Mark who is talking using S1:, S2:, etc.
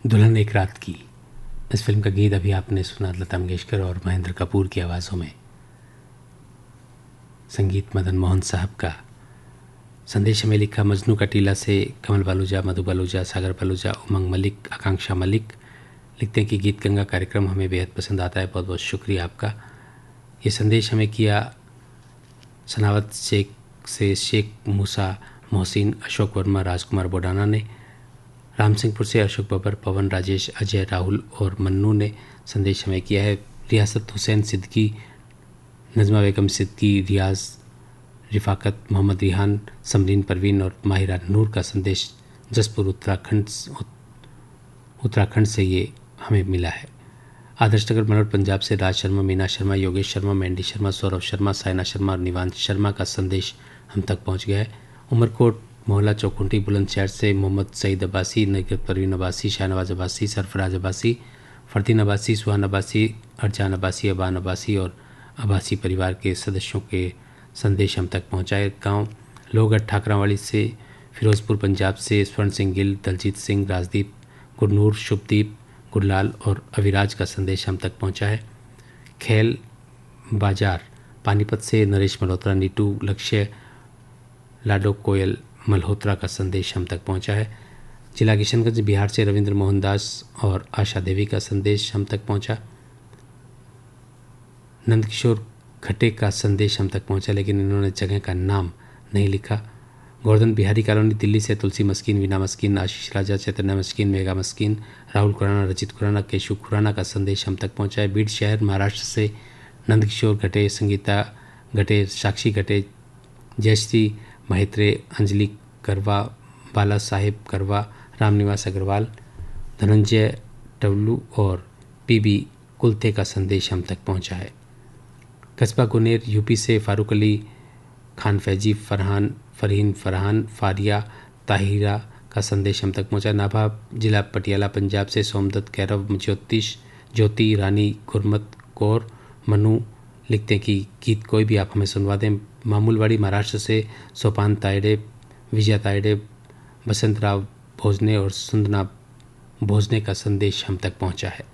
S1: दुल्हन एक रात की, इस फिल्म का गीत अभी आपने सुना लता मंगेशकर और महेंद्र कपूर की आवाज़ों में। संगीत मदन मोहन साहब का। संदेश हमें लिखा मजनू का टीला से कमल बालूजा, मधु बालूजा, सागर बालूजा, उमंग मलिक, आकांक्षा मलिक लिखते हैं कि गीत गंगा कार्यक्रम हमें बेहद पसंद आता है। बहुत बहुत शुक्रिया आपका। ये संदेश हमें किया सनावत शेख से शेख मूसा मोहसिन, अशोक वर्मा, राजकुमार बोडाना ने। राम सिंहपुर से अशोक बबर, पवन, राजेश, अजय, राहुल और मन्नू ने संदेश हमें किया है। रियासत हुसैन सिद्दीकी, नजमा बेगम सिद्दीकी, रियाज, रिफाकत, मोहम्मद रिहान, समरीन परवीन और माहिरा नूर का संदेश जसपुर उत्तराखंड से ये हमें मिला है। आदर्श नगर मनोर पंजाब से राज शर्मा, मीना शर्मा, योगेश शर्मा, मैंडी शर्मा, सौरभ शर्मा, साइना शर्मा और निवांश शर्मा का संदेश हम तक पहुंच गया है। उमरकोट मोहल्ला चौकुंटी बुलंदशहर से मोहम्मद सईद अब्बासी, नगरत परवीन अब्बासी, शाहनवाज अब्बासी, सरफराज अब्बासी, फरदीन अब्बासी, सुहान अब्बासी, अरजान अब्बासी, अबान अब्बासी और अब्बासी परिवार के सदस्यों के संदेश हम तक पहुँचाए। गाँव लोहगढ़ ठाकरावाली से, फिरोजपुर पंजाब से स्वर्ण सिंह गिल, दलजीत सिंह, राजदीप, गुरनूर, शुभदीप, गुरलाल और अविराज का संदेश हम तक पहुंचा है। खेल बाजार पानीपत से नरेश मल्होत्रा, नीटू, लक्ष्य, लाडो कोयल मल्होत्रा का संदेश हम तक पहुंचा है। जिला किशनगंज बिहार से रविंद्र मोहन दास और आशा देवी का संदेश हम तक पहुंचा। नंदकिशोर खटे का संदेश हम तक पहुंचा, लेकिन इन्होंने जगह का नाम नहीं लिखा। गोवर्धन बिहारी कॉलोनी दिल्ली से तुलसी मस्किन, वीना मस्किन, आशीष राजा, चैतन्य मस्किन, मेघा मस्किन, राहुल खुराना, रचित खुराना, केशु खुराना का संदेश हम तक पहुंचा है। बीड शहर महाराष्ट्र से नंदकिशोर घटे, संगीता घटे, साक्षी घटे, जयश्री महित्रे, अंजलि करवा, बाला साहेब करवा, रामनिवास अग्रवाल, धनंजय टवलू और पीबी कुलथे का संदेश हम तक पहुंचा है। कस्बा गुनेर यूपी से फारूक अली खान, फैजी, फरहीन फरहान, फारिया, ताहिरा का संदेश हम तक पहुंचा। नाभा जिला पटियाला पंजाब से सोमदत्त, कैरव, ज्योति, रानी, गुरमत कौर, मनु लिखते हैं कि गीत कोई भी आप हमें सुनवा दें। मामूलवाड़ी महाराष्ट्र से सोपान तायडे, विजय तायडे, बसंत राव भोजने और सुंदना भोजने का संदेश हम तक पहुंचा है।